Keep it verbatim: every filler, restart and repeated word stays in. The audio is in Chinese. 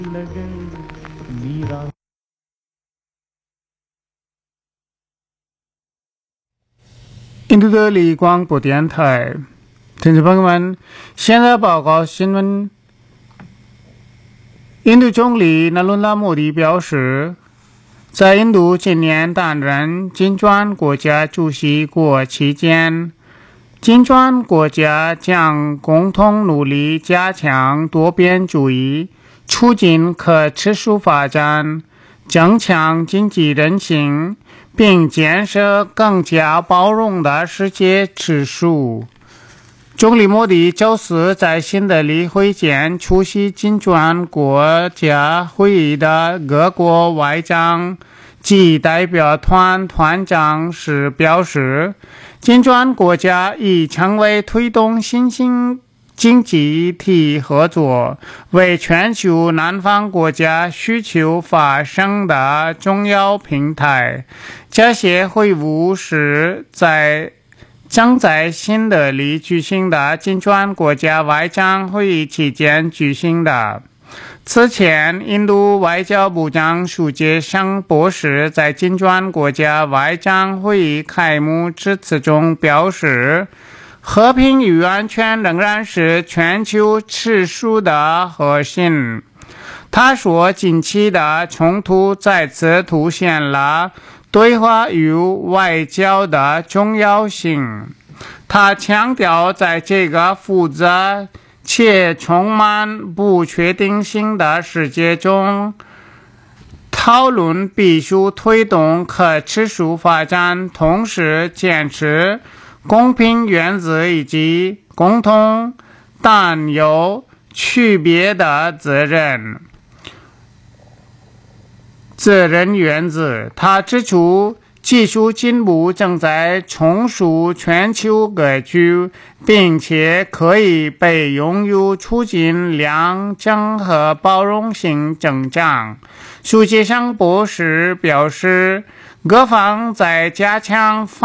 印度的里广播电台，听众朋友们，现在报告新闻。印度总理纳伦拉莫迪表示，在印度今年担任金砖国家主席国期间，金砖国家将共同努力加强多边主义，促进可持续发展，增强经济韧性，并建设更加包容的世界秩序。总理莫迪周四在新德里会见出席金砖国家会议的各国外长及代表团团长时表示，金砖国家已成为推动新兴经济体合作、为全球南方国家需求发声的重要平台。这些会晤是在正在新德里举行的金砖国家外长会议期间举行的。此前，印度外交部长苏杰生博士在金砖国家外长会议开幕致辞中表示，和平与安全仍然是全球秩序的核心。他说，近期的冲突再次凸显了对话与外交的重要性。他强调，在这个复杂且充满不确定性的世界中，讨论必须推动可持续发展，同时坚持公平原则以及共同但有区别的责任。责任原则，他指出，技术进步正在重塑全球格局，并且可以被用于促进良政和包容性增长。苏杰生博士表示，各方在加强